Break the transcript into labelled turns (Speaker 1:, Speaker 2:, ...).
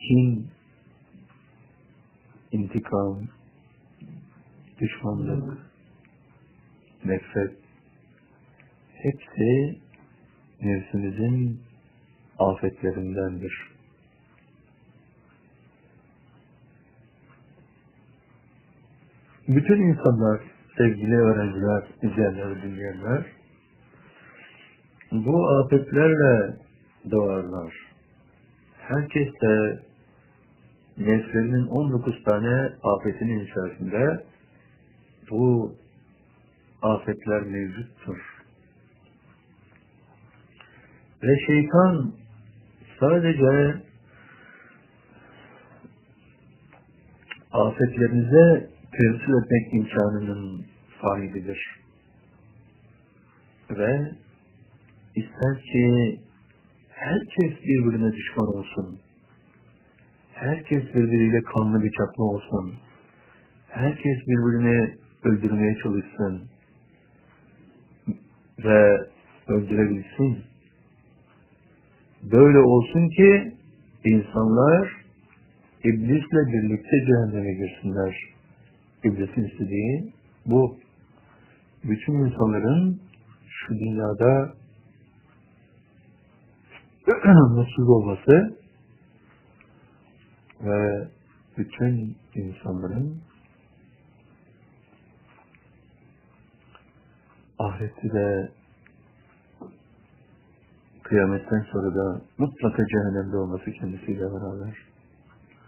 Speaker 1: kin, intikam, düşmanlık, nefret, hepsi nefsimizin afetlerindendir. Bütün insanlar, sevgili öğrenciler, izleyenler, dinleyenler, bu afetlerle doğarlar. Herkes de nefslerinin 19 tane afetinin içerisinde bu afetler mevcuttur. Ve şeytan sadece afetlerinize temsil etmek imkanının sahibidir. Ve ister ki herkes birbirine düşman olsun, herkes birbiriyle kanlı bıçaklı olsun, herkes birbirini öldürmeye çalışsın ve öldürebilsin. Böyle olsun ki insanlar iblisle birlikte cehenneme girsinler. İblisin istediği bu. Bütün insanların şu dünyada mutsuz olması ve bütün insanların ahirette de kıyametten sonra da mutlaka cehennemde olması kendisiyle beraber.